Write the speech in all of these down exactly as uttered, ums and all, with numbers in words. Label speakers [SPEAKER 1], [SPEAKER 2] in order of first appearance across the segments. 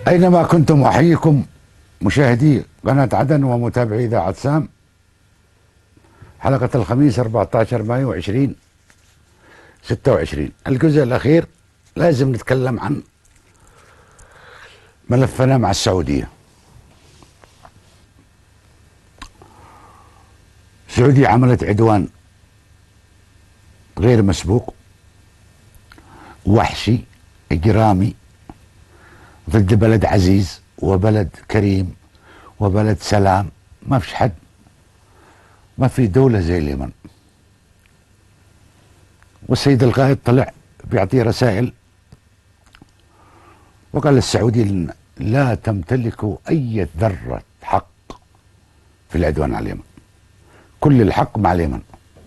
[SPEAKER 1] أينما كنتم أحييكم مشاهدي قناة عدن ومتابعي إذاعة سام. حلقة الخميس أربعة عشر مايو ألفين وستة وعشرين. الجزء الأخير لازم نتكلم عن ملفنا مع السعودية. السعودية عملت عدوان غير مسبوق وحشي إجرامي ضد بلد عزيز وبلد كريم وبلد سلام. ما فيش حد، ما في دولة زي اليمن. والسيد القائد طلع بيعطي رسائل وقال السعودية لا تمتلك أي ذرة حق في العدوان على اليمن، كل الحق مع اليمن.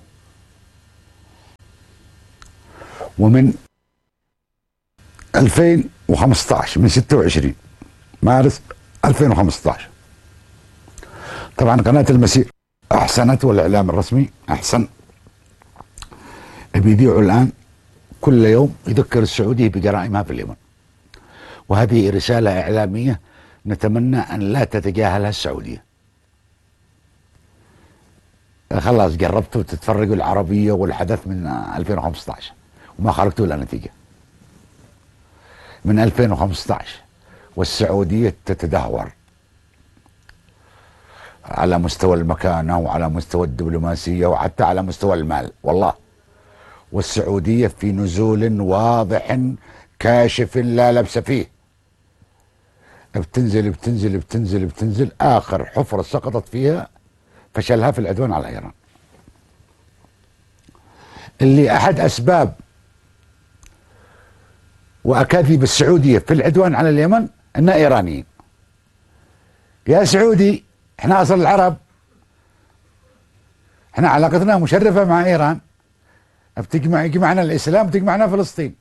[SPEAKER 1] ومن ألفين وخمسة عشر، من ستة وعشرين مارس ألفين وخمسة عشر، طبعا قناة المسير أحسنت والإعلام الرسمي أحسن، بيذيعوا الآن كل يوم يذكر السعودية بجرائمها في اليمن. وهذه رسالة إعلامية نتمنى أن لا تتجاهلها السعودية. خلاص جربتوا تتفرجوا العربية والحدث من ألفين وخمسة عشر وما خرجتوا إلى نتيجة. من ألفين وخمسة عشر والسعودية تتدهور على مستوى المكانة وعلى مستوى الدبلوماسية وحتى على مستوى المال والله. والسعودية في نزول واضح كاشف لا لبس فيه، بتنزل بتنزل بتنزل بتنزل. آخر حفرة سقطت فيها فشلها في العدوان على إيران، اللي أحد أسباب وأكاذيب السعودية في العدوان على اليمن أن إيرانيين. يا سعودي احنا أصل العرب، احنا علاقتنا مشرفة مع إيران، بتجمع يجمعنا الإسلام بتجمعنا فلسطين.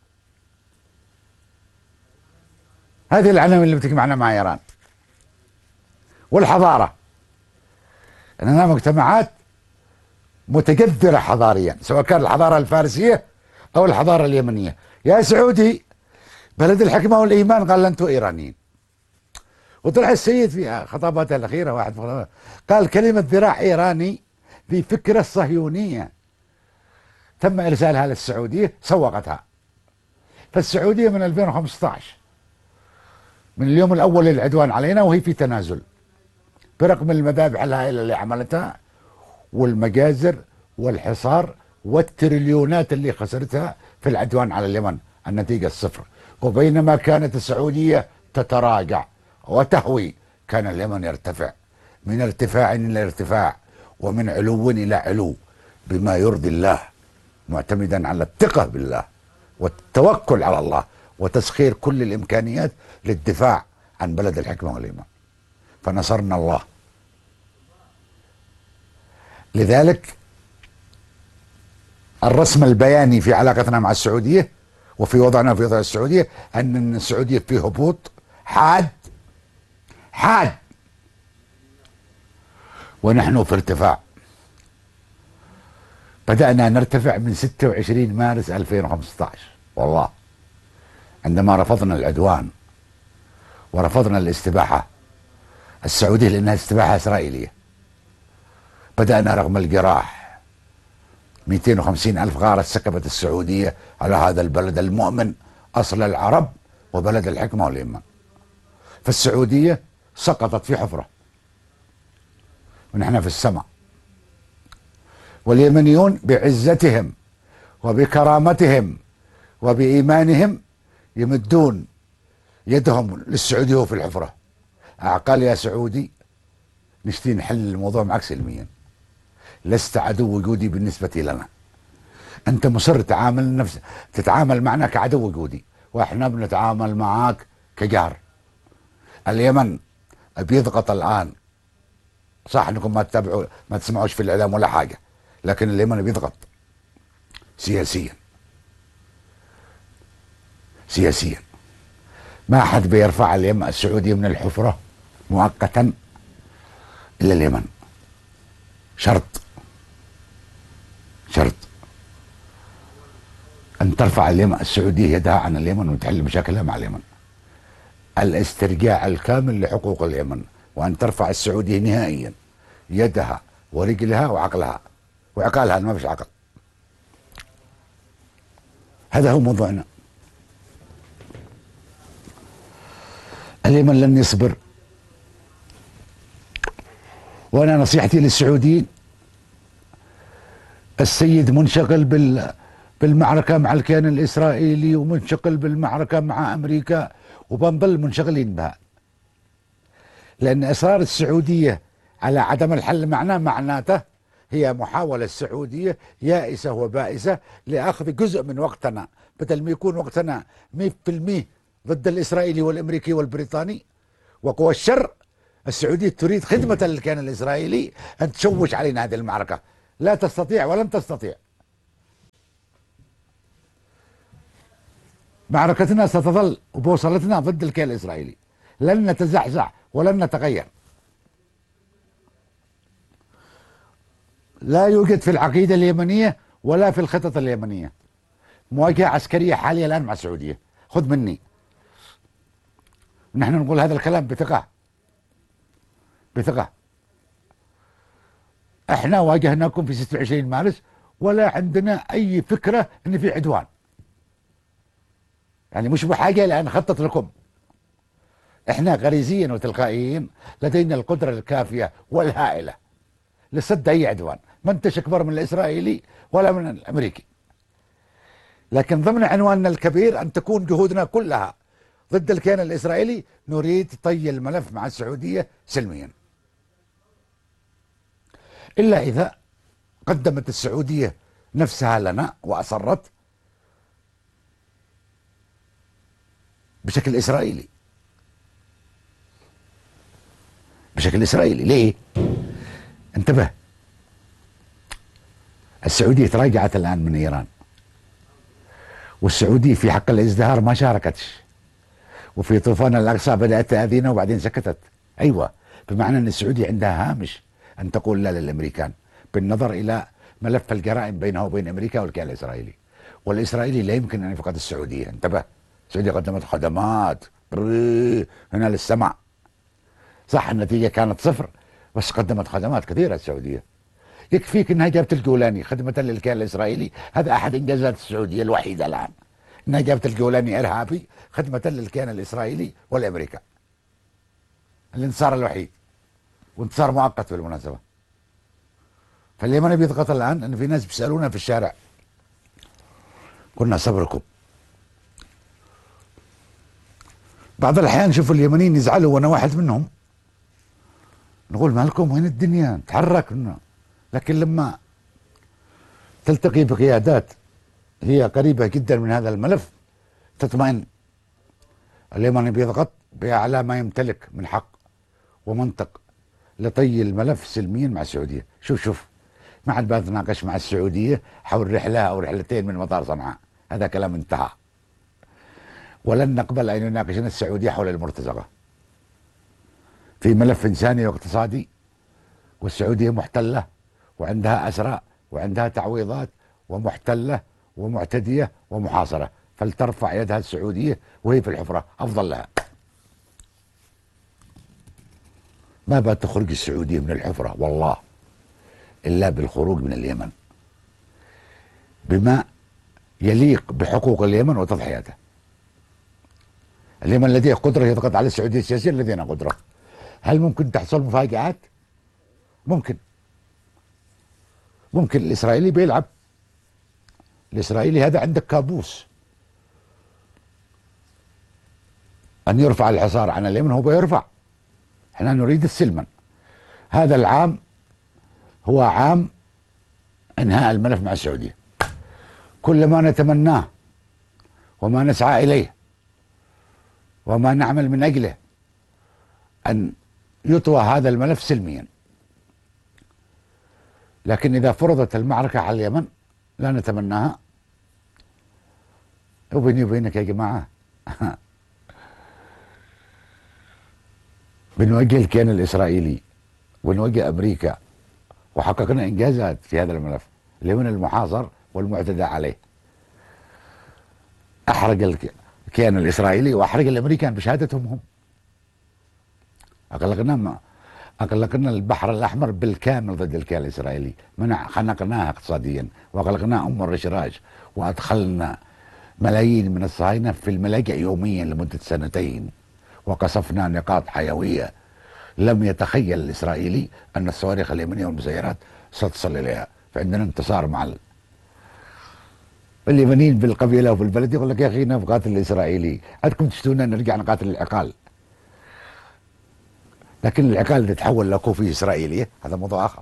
[SPEAKER 1] هذه العناوين اللي بتجمعنا مع إيران. والحضارة أننا مجتمعات متجذرة حضاريا، سواء كان الحضارة الفارسية أو الحضارة اليمنية. يا سعودي بلد الحكمة والإيمان، قال أنتم إيرانيين. وطلع السيد في خطاباته الأخيرة واحد قال كلمة ذراع إيراني في فكرة صهيونية تم إرسالها للسعودية سوقتها. فالسعودية من ألفين وخمسة عشر من اليوم الأول للعدوان علينا وهي في تنازل برغم المذابح الهائلة اللي عملتها والمجازر والحصار والتريليونات اللي خسرتها في العدوان على اليمن. النتيجة الصفر. وبينما كانت السعودية تتراجع وتهوي، كان اليمن يرتفع من ارتفاع إلى ارتفاع ومن علو إلى علو بما يرضي الله، معتمدا على الثقة بالله والتوكل على الله وتسخير كل الإمكانيات للدفاع عن بلد الحكمة والإيمان. فنصرنا الله. لذلك الرسم البياني في علاقتنا مع السعودية وفي وضعنا في وضع السعودية أن السعودية في هبوط حاد حاد ونحن في ارتفاع. بدأنا نرتفع من ستة وعشرين مارس ألفين وخمسة عشر والله، عندما رفضنا العدوان ورفضنا الاستباحة السعودية لأنها استباحة إسرائيلية. بدأنا رغم الجراح. مئتين وخمسين ألف غارة سكبت السعودية على هذا البلد المؤمن أصل العرب وبلد الحكمة والإيمان. فالسعودية سقطت في حفرة ونحن في السماء. واليمنيون بعزتهم وبكرامتهم وبإيمانهم يمدون يدهم للسعودية في الحفرة. قال يا سعودي نشتي نحل الموضوع معك سلميا، لست عدو وجودي بالنسبة لنا. أنت مصر تعامل نفس تتعامل معنا كعدو وجودي وإحنا بنتعامل معك كجار. اليمن بيضغط الآن، صح أنكم ما تتابعوا ما تسمعوش في الإعلام ولا حاجة، لكن اليمن بيضغط سياسيا سياسيا. ما حد بيرفع اليمن السعودية من الحفرة مؤقتا إلا اليمن. شرط شرط أن ترفع اليمن السعودية يدها عن اليمن وتحل مشاكلها مع اليمن. الاسترجاع الكامل لحقوق اليمن، وأن ترفع السعودية نهائيا يدها ورجلها وعقلها وعقالها، ما فيش عقل. هذا هو موضوعنا. اليمن لن يصبر، وأنا نصيحتي للسعوديين، السيد منشغل بال بالمعركة مع الكيان الإسرائيلي، ومنشغل بالمعركة مع أمريكا، وبنضل منشغلين بها، لأن إصرار السعودية على عدم الحل معناه معناته هي محاولة سعودية يائسة وبائسة لأخذ جزء من وقتنا، بدل ما يكون وقتنا مئة بالمئة ضد الإسرائيلي والأمريكي والبريطاني وقوى الشر. السعودية تريد خدمة للكيان الإسرائيلي أن تشوش علينا هذه المعركة، لا تستطيع ولن تستطيع. معركتنا ستظل وبوصلتنا ضد الكيان الإسرائيلي، لن نتزحزح ولن نتغير. لا يوجد في العقيدة اليمنية ولا في الخطط اليمنية مواجهة عسكرية حالية الآن مع السعودية، خذ مني. نحن نقول هذا الكلام بثقة بثقة. احنا واجهناكم في ستة وعشرين مارس ولا عندنا أي فكرة أن في عدوان، يعني مش بحاجة لأن نخطط لكم. احنا غريزيا وتلقائيين لدينا القدرة الكافية والهائلة لصد أي عدوان، ما انتش أكبر من الإسرائيلي ولا من الأمريكي، لكن ضمن عنواننا الكبير أن تكون جهودنا كلها ضد الكيان الإسرائيلي. نريد طي الملف مع السعودية سلميا، إلا إذا قدمت السعودية نفسها لنا وأصرت بشكل إسرائيلي بشكل إسرائيلي. ليه؟ انتبه، السعودية تراجعت الآن من إيران، والسعودية في حق الازدهار ما شاركتش، وفي طوفان الأقصى بدأت تأذينا وبعدين سكتت. أيوة، بمعنى أن السعودية عندها هامش أن تقول لا للأمريكان بالنظر إلى ملف الجرائم بينه وبين أمريكا والكيان الإسرائيلي. والإسرائيلي لا يمكن أن يفقد السعودية. انتبه، السعودية قدمت خدمات هنا للسمع، صح النتيجة كانت صفر بس قدمت خدمات كثيرة السعودية. يكفيك انها جابت الجولاني خدمة للكيان الاسرائيلي، هذا احد انجازات السعودية الوحيدة الان، انها جابت الجولاني ارهابي خدمة للكيان الاسرائيلي والامريكا. الانتصار الوحيد، وانتصار مؤقت بالمناسبة. فاليمن بيضغط الان ان في ناس بيسألونا في الشارع، قلنا صبركم. بعض الاحيان شوفوا اليمنيين يزعلوا وانا واحد منهم، نقول مالكم وين الدنيا تحرك لنا. لكن لما تلتقي بقيادات هي قريبة جدا من هذا الملف تطمئن. اليمن بيضغط بأعلى ما يمتلك من حق ومنطق لطي الملف سلميا مع السعودية. شوف شوف ما عاد بتناقش مع السعودية حول رحلة أو رحلتين من مطار صنعاء، هذا كلام انتهى. ولن نقبل أن يناقشنا السعودية حول المرتزقة في ملف إنساني واقتصادي، والسعودية محتلة وعندها أسرى وعندها تعويضات ومحتلة ومعتدية ومحاصرة، فلترفع يدها السعودية وهي في الحفرة أفضل لها. ما بتخرج السعودية من الحفرة والله إلا بالخروج من اليمن بما يليق بحقوق اليمن وتضحياتها. اليمن لديه قدرة يضغط على السعودية السياسية، لدينا قدرة. هل ممكن تحصل مفاجآت؟ ممكن ممكن الإسرائيلي بيلعب. الإسرائيلي هذا عندك كابوس أن يرفع الحصار عن اليمن، هو بيرفع. احنا نريد السلم. هذا العام هو عام انهاء الملف مع السعودية. كل ما نتمناه وما نسعى إليه وما نعمل من أجله أن يطوى هذا الملف سلميا. لكن إذا فرضت المعركة على اليمن لا نتمناها. وبيني وبينك يا جماعة بنواجه الكيان الإسرائيلي ونواجه أمريكا، وحققنا إنجازات في هذا الملف. اليمن المحاصر والمعتدى عليه، أحرق الك... الكيان الإسرائيلي وأحرق الأمريكان بشهادتهم هم. أغلقنا أغلقنا البحر الأحمر بالكامل ضد الكيان الإسرائيلي، منع خنقناها اقتصاديا وأغلقنا أم الرشراج، وأدخلنا ملايين من الصهاينة في الملاجئ يوميا لمدة سنتين، وقصفنا نقاط حيوية لم يتخيل الإسرائيلي أن الصواريخ اليمنية والمسيرات ستصل إليها. فعندنا انتصار مع ال... اليمنيين بالقبيلة وبالبلد يقول لك يا أخي نقاتل الإسرائيلي، عندكم تشتونا نرجع نقاتل العقال، لكن العقال تتحول لكوفية إسرائيلية هذا موضوع آخر.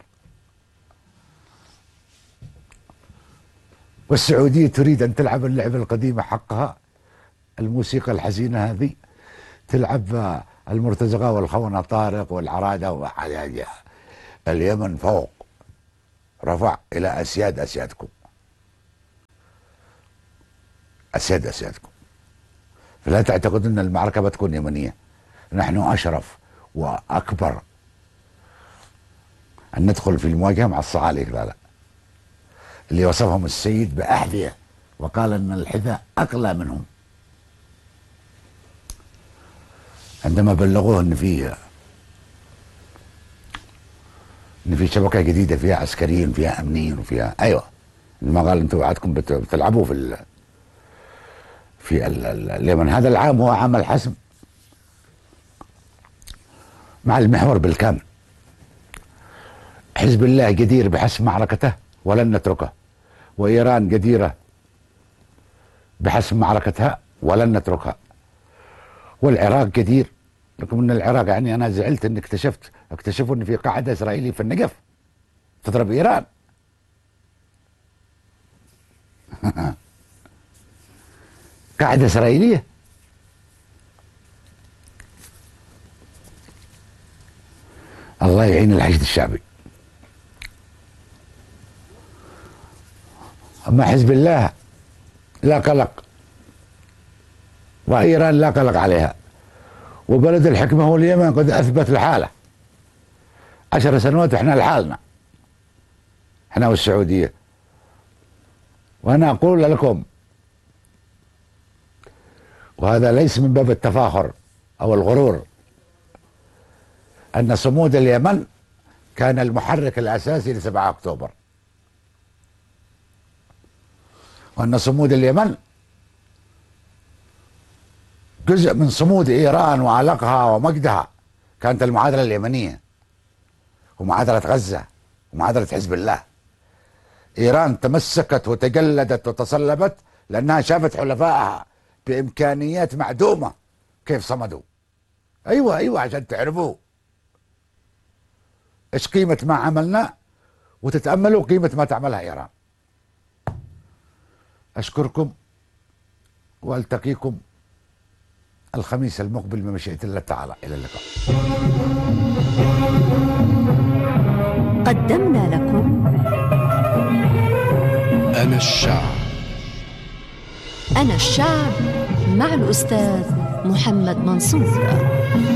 [SPEAKER 1] والسعودية تريد أن تلعب اللعبة القديمة حقها، الموسيقى الحزينة هذه، تلعب المرتزقة والخونة طارق والعرادة وحاجة. اليمن فوق، رفع إلى أسياد أسيادكم، أسياد أسيادكم، فلا تعتقد أن المعركة بتكون يمنية. نحن أشرف وأكبر أن ندخل في المواجهة مع الصعاليك. لا لا، اللي وصفهم السيد بأحذية وقال أن الحذاء أقلى منهم، عندما بلغوه أن في أن في شبكة جديدة فيها عسكريين فيها أمنيين وفيها، أيوة، ما قال أنتم بعدكم بتلعبوا في ال في ال اليمن. هذا العام هو عام الحسم مع المحور بالكامل. حزب الله جدير بحسم معركته ولن نتركه، وإيران جديرة بحسم معركتها ولن نتركها، والعراق جدير. لكم ان العراق، يعني انا زعلت ان اكتشفت اكتشفوا ان في قاعده اسرائيليه في النجف تضرب ايران. قاعده اسرائيليه. الله يعين الحشد الشعبي. اما حزب الله لا قلق، وايران لا قلق عليها، وبلد الحكمة هو اليمن قد أثبت الحالة. عشر سنوات احنا لحالنا، احنا والسعودية. وأنا أقول لكم، وهذا ليس من باب التفاخر أو الغرور، أن صمود اليمن كان المحرك الأساسي لسبعة أكتوبر، وأن صمود اليمن جزء من صمود إيران وعلقها ومجدها كانت المعادلة اليمنية ومعادلة غزة ومعادلة حزب الله. إيران تمسكت وتجلدت وتصلبت لأنها شافت حلفائها بإمكانيات معدومة كيف صمدوا. أيوة أيوة، عشان تعرفوا إيش قيمة ما عملنا وتتأملوا قيمة ما تعملها إيران. أشكركم وألتقيكم الخميس المقبل بمشيئة الله تعالى. إلى اللقاء.
[SPEAKER 2] قدمنا لكم
[SPEAKER 3] أنا الشعب.
[SPEAKER 2] أنا الشعب مع الأستاذ محمد منصور.